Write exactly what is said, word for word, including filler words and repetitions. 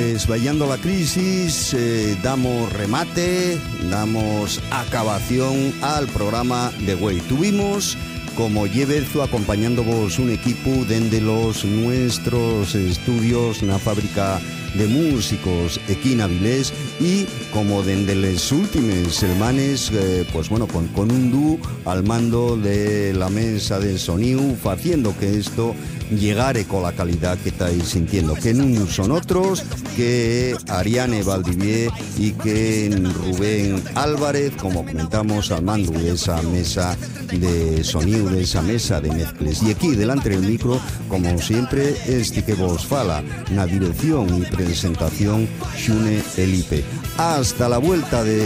desvallando la crisis, eh, damos remate, damos acabación al programa de Güey. Tuvimos como llevezo acompañándoos un equipo dende los nuestros estudios na fábrica de músicos aquí en Avilés y como dende les últimes semanas, eh, pues bueno, con, con un dúo al mando de la mesa del sonido, haciendo que esto llegare con la calidad que estáis sintiendo, que no son otros que Ariane Valdivier y que Rubén Álvarez, como comentamos, al mando de esa mesa de sonido, de esa mesa de mezcles. Y aquí delante del micro, como siempre, este que vos fala, na dirección y presentación Xune Elipe. Hasta la vuelta de